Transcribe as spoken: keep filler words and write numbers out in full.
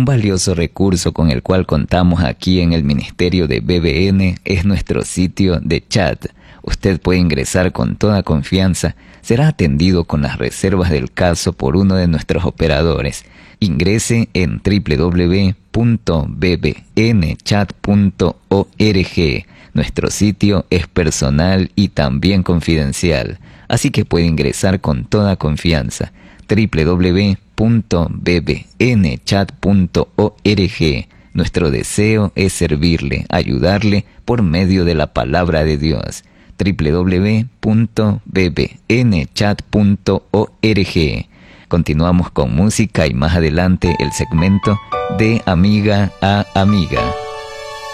valioso recurso con el cual contamos aquí en el Ministerio de B B N es nuestro sitio de chat. Usted puede ingresar con toda confianza, será atendido con las reservas del caso por uno de nuestros operadores. Ingrese en doble u doble u doble u punto b b n chat punto org. Nuestro sitio es personal y también confidencial, así que puede ingresar con toda confianza. doble u doble u doble u punto b b n chat punto org. Nuestro deseo es servirle, ayudarle por medio de la palabra de Dios. doble u doble u doble u punto b b n chat punto org. Continuamos con música y más adelante el segmento de Amiga a Amiga.